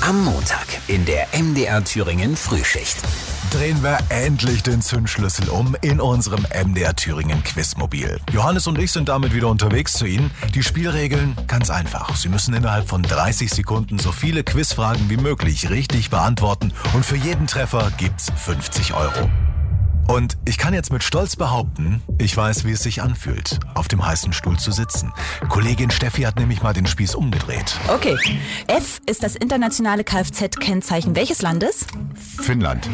Am Montag in der MDR Thüringen Frühschicht. Drehen wir endlich den Zündschlüssel um in unserem MDR Thüringen Quizmobil. Johannes und ich sind damit wieder unterwegs zu Ihnen. Die Spielregeln ganz einfach. Sie müssen innerhalb von 30 Sekunden so viele Quizfragen wie möglich richtig beantworten und für jeden Treffer gibt's 50 €. Und ich kann jetzt mit Stolz behaupten, ich weiß, wie es sich anfühlt, auf dem heißen Stuhl zu sitzen. Kollegin Steffi hat nämlich mal den Spieß umgedreht. Okay. F ist das internationale Kfz-Kennzeichen welches Landes? Finnland.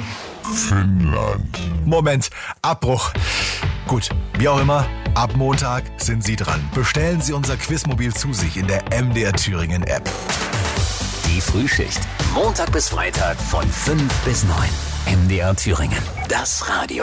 Moment, Abbruch. Gut, wie auch immer, ab Montag sind Sie dran. Bestellen Sie unser Quizmobil zu sich in der MDR Thüringen App. Die Frühschicht. Montag bis Freitag von 5 bis 9. MDR Thüringen. Das Radio.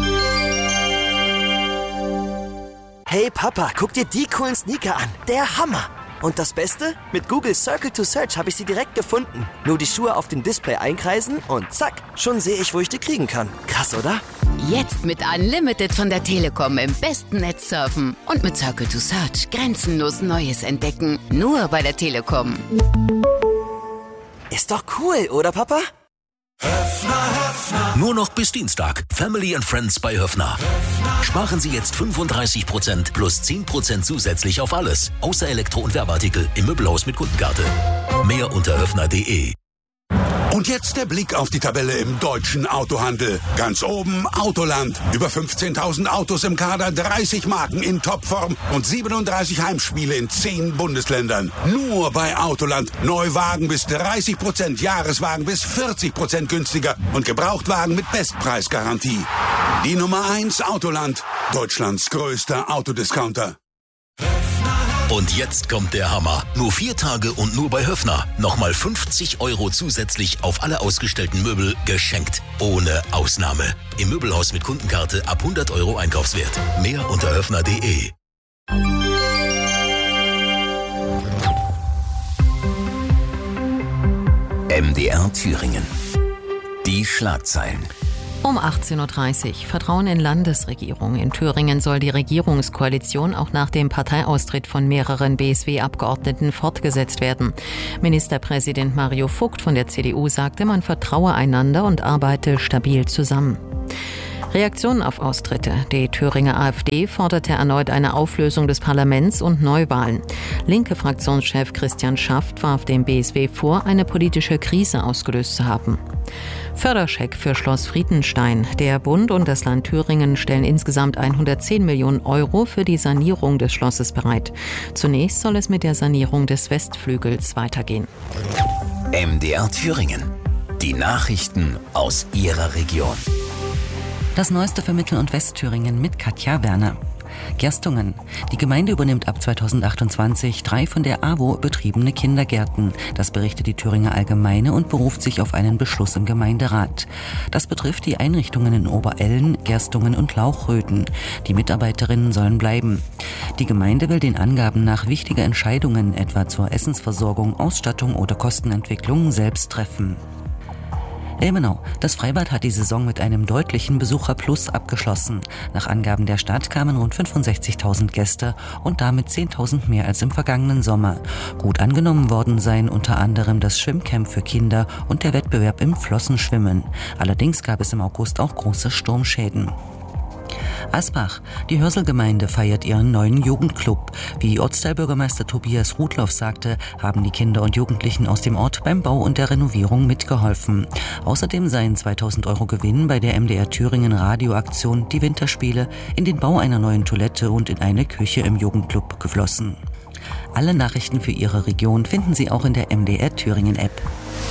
Hey Papa, guck dir die coolen Sneaker an. Der Hammer. Und das Beste? Mit Google Circle to Search habe ich sie direkt gefunden. Nur die Schuhe auf dem Display einkreisen und zack, schon sehe ich, wo ich die kriegen kann. Krass, oder? Jetzt mit Unlimited von der Telekom im besten Netz surfen. Und mit Circle to Search grenzenlos Neues entdecken. Nur bei der Telekom. Ist doch cool, oder Papa? Nur noch bis Dienstag. Family and Friends bei Höffner. Sparen Sie jetzt 35% plus 10% zusätzlich auf alles. Außer Elektro- und Werbeartikel im Möbelhaus mit Kundenkarte. Mehr unter höffner.de. Und jetzt der Blick auf die Tabelle im deutschen Autohandel. Ganz oben Autoland. Über 15.000 Autos im Kader, 30 Marken in Topform und 37 Heimspiele in 10 Bundesländern. Nur bei Autoland. Neuwagen bis 30%, Jahreswagen bis 40% günstiger und Gebrauchtwagen mit Bestpreisgarantie. Die Nummer 1 Autoland. Deutschlands größter Autodiscounter. Und jetzt kommt der Hammer. Nur 4 Tage und nur bei Höffner. Nochmal 50 € zusätzlich auf alle ausgestellten Möbel geschenkt. Ohne Ausnahme. Im Möbelhaus mit Kundenkarte ab 100 € Einkaufswert. Mehr unter höffner.de. MDR Thüringen. Die Schlagzeilen. Um 18.30 Uhr. Vertrauen in Landesregierung. In Thüringen soll die Regierungskoalition auch nach dem Parteiaustritt von mehreren BSW-Abgeordneten fortgesetzt werden. Ministerpräsident Mario Vogt von der CDU sagte, man vertraue einander und arbeite stabil zusammen. Reaktionen auf Austritte. Die Thüringer AfD forderte erneut eine Auflösung des Parlaments und Neuwahlen. Linke Fraktionschef Christian Schaft warf dem BSW vor, eine politische Krise ausgelöst zu haben. Förderscheck für Schloss Friedenstein. Der Bund und das Land Thüringen stellen insgesamt 110 Millionen € für die Sanierung des Schlosses bereit. Zunächst soll es mit der Sanierung des Westflügels weitergehen. MDR Thüringen. Die Nachrichten aus Ihrer Region. Das Neueste für Mittel- und Westthüringen mit Katja Werner. Gerstungen. Die Gemeinde übernimmt ab 2028 3 von der AWO betriebene Kindergärten. Das berichtet die Thüringer Allgemeine und beruft sich auf einen Beschluss im Gemeinderat. Das betrifft die Einrichtungen in Oberellen, Gerstungen und Lauchröthen. Die Mitarbeiterinnen sollen bleiben. Die Gemeinde will den Angaben nach wichtige Entscheidungen, etwa zur Essensversorgung, Ausstattung oder Kostenentwicklung, selbst treffen. Ilmenau. Das Freibad hat die Saison mit einem deutlichen Besucherplus abgeschlossen. Nach Angaben der Stadt kamen rund 65.000 Gäste und damit 10.000 mehr als im vergangenen Sommer. Gut angenommen worden seien unter anderem das Schwimmcamp für Kinder und der Wettbewerb im Flossenschwimmen. Allerdings gab es im August auch große Sturmschäden. Asbach. Die Hörsel-Gemeinde feiert ihren neuen Jugendclub. Wie Ortsteilbürgermeister Tobias Rudloff sagte, haben die Kinder und Jugendlichen aus dem Ort beim Bau und der Renovierung mitgeholfen. Außerdem seien 2.000 € Gewinn bei der MDR Thüringen Radioaktion Die Winterspiele in den Bau einer neuen Toilette und in eine Küche im Jugendclub geflossen. Alle Nachrichten für Ihre Region finden Sie auch in der MDR Thüringen App.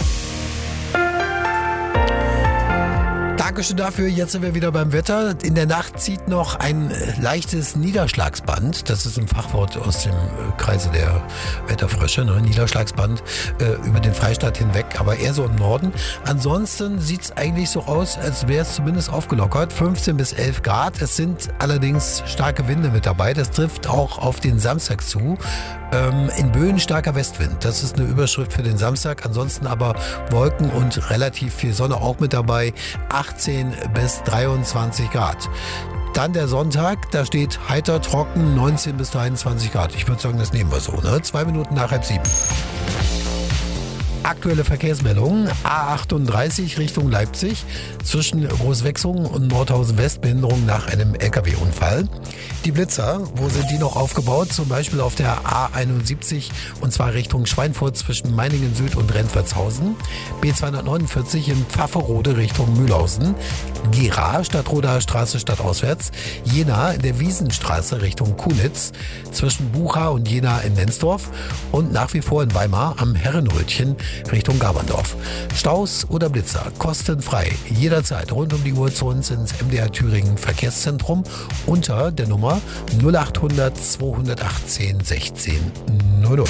Dankeschön dafür. Jetzt sind wir wieder beim Wetter. In der Nacht zieht noch ein leichtes Niederschlagsband. Das ist ein Fachwort aus dem Kreise der Wetterfrösche, ne? Niederschlagsband über den Freistaat hinweg, aber eher so im Norden. Ansonsten sieht es eigentlich so aus, als wäre es zumindest aufgelockert. 15 bis 11 Grad. Es sind allerdings starke Winde mit dabei. Das trifft auch auf den Samstag zu. In Böen starker Westwind. Das ist eine Überschrift für den Samstag. Ansonsten aber Wolken und relativ viel Sonne auch mit dabei. 18 bis 23 Grad. Dann der Sonntag, da steht heiter, trocken, 19 bis 23 Grad. Ich würde sagen, das nehmen wir so, ne? 2 Minuten nach 6:30. Aktuelle Verkehrsmeldungen. A38 Richtung Leipzig zwischen Großwechsungen und Nordhausen West Behinderung nach einem LKW-Unfall. Die Blitzer, wo sind die noch aufgebaut? Zum Beispiel auf der A71 und zwar Richtung Schweinfurt zwischen Meiningen Süd und Rentwertshausen. B249 in Pfafferode Richtung Mühlhausen. Gera, Stadtroder Straße stadtauswärts. Jena in der Wiesenstraße Richtung Kunitz. Zwischen Bucha und Jena in Lensdorf. Und nach wie vor in Weimar am Herrenrötchen Richtung Gaberndorf. Staus oder Blitzer kostenfrei. Jederzeit rund um die Uhr zu uns ins MDR Thüringen Verkehrszentrum unter der Nummer 0800 218 16 00.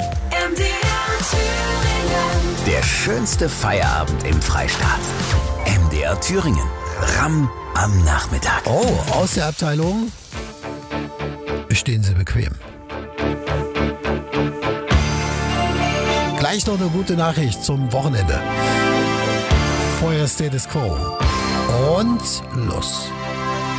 Der schönste Feierabend im Freistaat. MDR Thüringen. Ram am Nachmittag. Oh, aus der Abteilung stehen Sie bequem. Gleich noch eine gute Nachricht zum Wochenende. Vorher Status Quo. Und los.